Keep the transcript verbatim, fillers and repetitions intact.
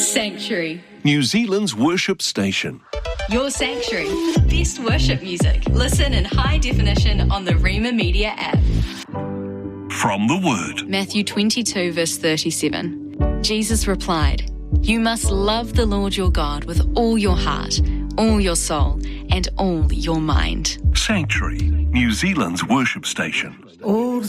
Sanctuary, New Zealand's worship station. your sanctuary. Best worship music. Listen in high definition on the Rema Media app. From the Word. Matthew twenty-two, verse thirty-seven. Jesus replied, "You must love the Lord your God with all your heart, all your soul, and all your mind." Sanctuary, New Zealand's worship station. All